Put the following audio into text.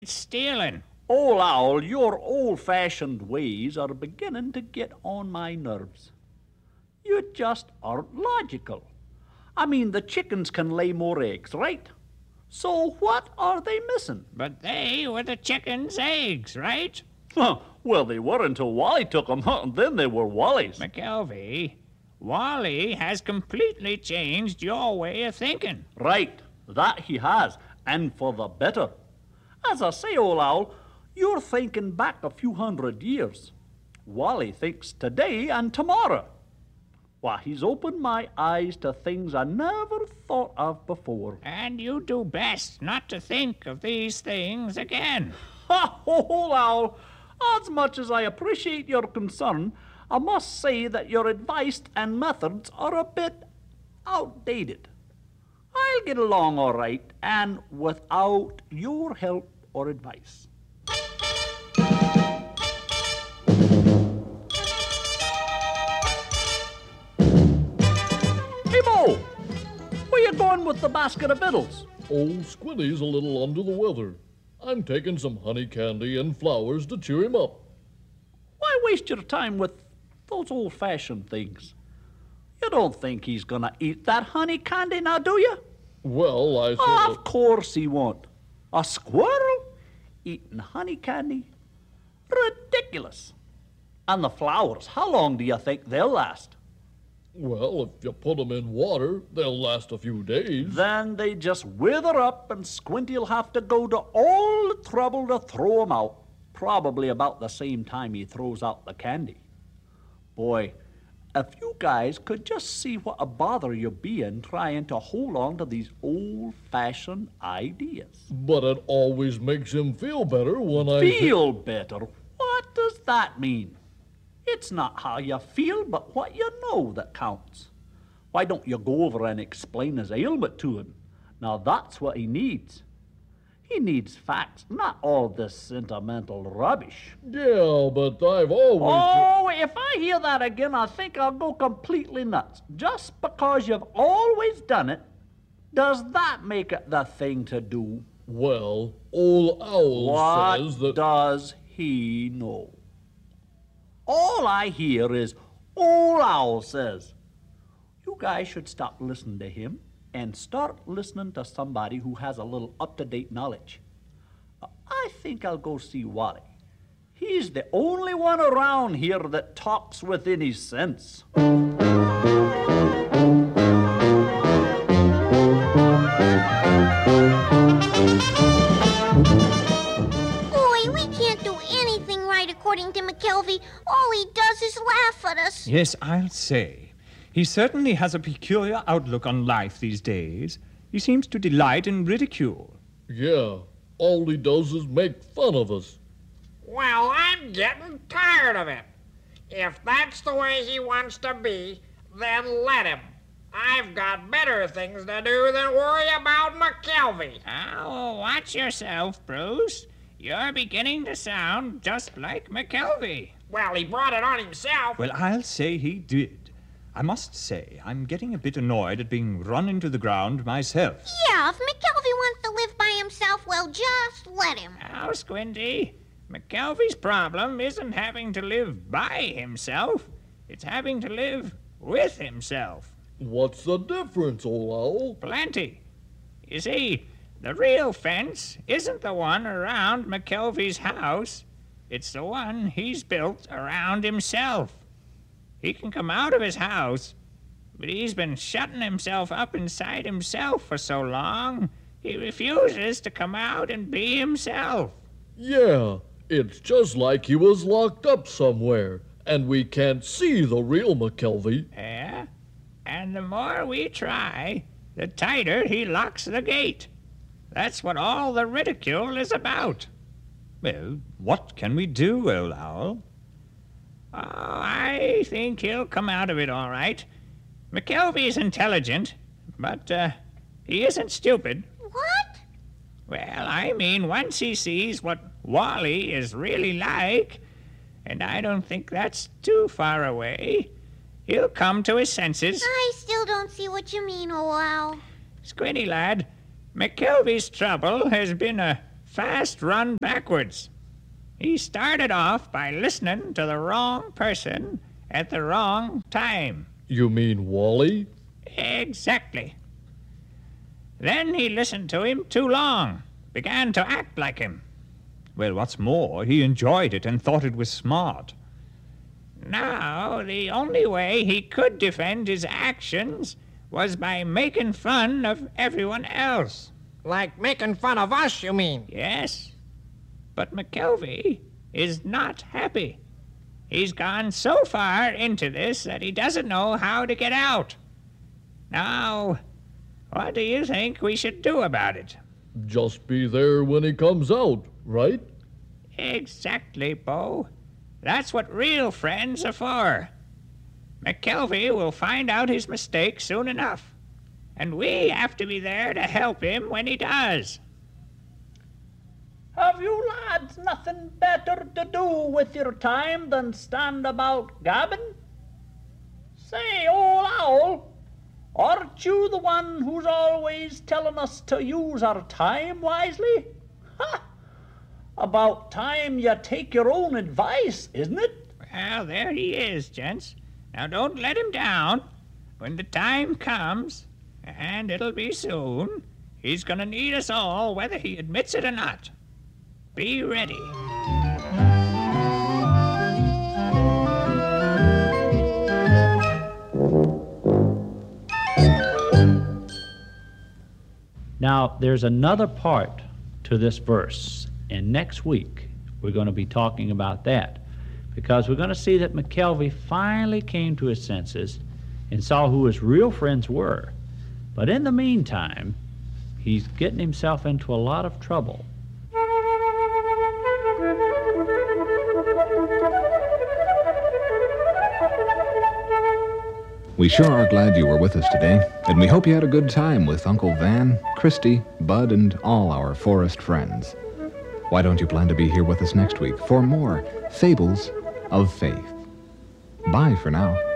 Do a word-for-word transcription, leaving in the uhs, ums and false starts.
stealing. Old Owl, your old-fashioned ways are beginning to get on my nerves. You just aren't logical. I mean, the chickens can lay more eggs, right? So what are they missing? But they were the chickens' eggs, right? Huh, well, they were until Wally took them, huh? And then they were Wally's. McKelvey, Wally has completely changed your way of thinking. Right, that he has, and for the better. As I say, Old Owl, you're thinking back a few hundred years. Wally thinks today and tomorrow. Why, he's opened my eyes to things I never thought of before. And you do best not to think of these things again. Ha, Old Owl, as much as I appreciate your concern, I must say that your advice and methods are a bit outdated. I'll get along all right, and without your help or advice. Hey, Mo! Where you going with the basket of victuals? Old Squinty's a little under the weather. I'm taking some honey candy and flowers to cheer him up. Why waste your time with those old-fashioned things? You don't think he's gonna eat that honey candy now, do you? Well, I sort Of course he won't. A squirrel eating honey candy? Ridiculous. And the flowers, how long do you think they'll last? Well, if you put 'em in water, they'll last a few days. Then they just wither up and Squinty'll have to go to all the trouble to throw 'em out, probably about the same time he throws out the candy. Boy, if you guys could just see what a bother you're being trying to hold on to these old-fashioned ideas. But it always makes him feel better when I... say- Feel better? What does that mean? It's not how you feel, but what you know that counts. Why don't you go over and explain his ailment to him? Now that's what he needs. He needs facts, not all this sentimental rubbish. Yeah, but I've always... Oh, if I hear that again, I think I'll go completely nuts. Just because you've always done it, does that make it the thing to do? Well, Old Owl What says that... does he know? All I hear is, Old Owl says. You guys should stop listening to him and start listening to somebody who has a little up-to-date knowledge. I think I'll go see Wally. He's the only one around here that talks with any sense. Boy, we can't do anything right according to McKelvey. All he does is laugh at us. Yes, I'll say. He certainly has a peculiar outlook on life these days. He seems to delight in ridicule. Yeah, all he does is make fun of us. Well, I'm getting tired of it. If that's the way he wants to be, then let him. I've got better things to do than worry about McKelvey. Oh, watch yourself, Bruce. You're beginning to sound just like McKelvey. Well, he brought it on himself. Well, I'll say he did. I must say, I'm getting a bit annoyed at being run into the ground myself. Yeah, if McKelvey wants to live by himself, well, just let him. Now, Squinty, McKelvey's problem isn't having to live by himself. It's having to live with himself. What's the difference, Old Owl? Plenty. You see, the real fence isn't the one around McKelvey's house. It's the one he's built around himself. He can come out of his house, but he's been shutting himself up inside himself for so long, he refuses to come out and be himself. Yeah, it's just like he was locked up somewhere, and we can't see the real McKelvey. Yeah? And the more we try, the tighter he locks the gate. That's what all the ridicule is about. Well, what can we do, Old Owl? Oh, I think he'll come out of it all right. McKelvey's intelligent, but uh, he isn't stupid. What? Well, I mean, once he sees what Wally is really like, and I don't think that's too far away, he'll come to his senses. I still don't see what you mean, Old Owl. Squinty, lad, McKelvey's trouble has been a fast run backwards. He started off by listening to the wrong person at the wrong time. You mean Wally? Exactly. Then he listened to him too long, began to act like him. Well, what's more, he enjoyed it and thought it was smart. Now, the only way he could defend his actions was by making fun of everyone else. Like making fun of us, you mean? Yes, but McKelvey is not happy. He's gone so far into this that he doesn't know how to get out. Now, what do you think we should do about it? Just be there when he comes out, right? Exactly, Bo. That's what real friends are for. McKelvey will find out his mistake soon enough, and we have to be there to help him when he does. Have you lads nothing better to do with your time than stand about gabbing? Say, old owl, aren't you the one who's always telling us to use our time wisely? Ha! About time you take your own advice, isn't it? Well, there he is, gents. Now don't let him down. When the time comes, and it'll be soon, he's gonna need us all, whether he admits it or not. Be ready. Now, there's another part to this verse, and next week we're going to be talking about that, because we're going to see that McKelvey finally came to his senses and saw who his real friends were. But in the meantime, he's getting himself into a lot of trouble. We sure are glad you were with us today, and we hope you had a good time with Uncle Van, Christy, Bud, and all our forest friends. Why don't you plan to be here with us next week for more Fables of Faith? Bye for now.